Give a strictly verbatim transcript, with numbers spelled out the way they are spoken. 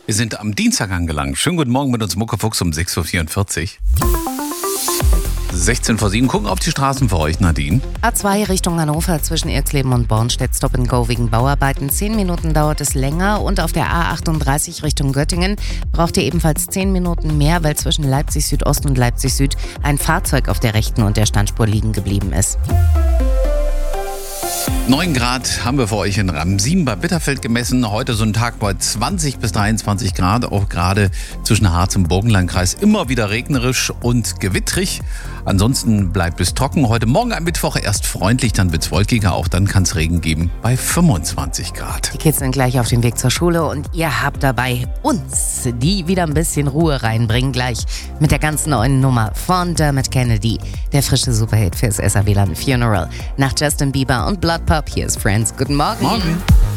Wir sind am Dienstag angelangt. Schönen guten Morgen mit uns Muckefuchs um sechs Uhr vierundvierzig. sechzehn vor sieben. Gucken auf die Straßen für euch, Nadine. A zwei Richtung Hannover zwischen Irxleben und Bornstedt Stop and Go wegen Bauarbeiten. Zehn Minuten dauert es länger. Und auf der A achtunddreißig Richtung Göttingen braucht ihr ebenfalls zehn Minuten mehr, weil zwischen Leipzig Südost und Leipzig Süd ein Fahrzeug auf der rechten und der Standspur liegen geblieben ist. neun Grad haben wir für euch in RAM sieben bei Bitterfeld gemessen. Heute so ein Tag bei zwanzig bis dreiundzwanzig Grad. Auch gerade zwischen Harz und Burgenlandkreis immer wieder regnerisch und gewittrig. Ansonsten bleibt es trocken. Heute Morgen am Mittwoch erst freundlich, dann wird es wolkiger. Auch dann kann es Regen geben bei fünfundzwanzig Grad. Die Kids sind gleich auf dem Weg zur Schule und ihr habt dabei uns, die wieder ein bisschen Ruhe reinbringen. Gleich mit der ganz neuen Nummer von Dermot Kennedy. Der frische Superhit fürs S A W-Land Funeral. Nach Justin Bieber und Blood Pop, hier ist Friends. Guten Morgen. Morgen.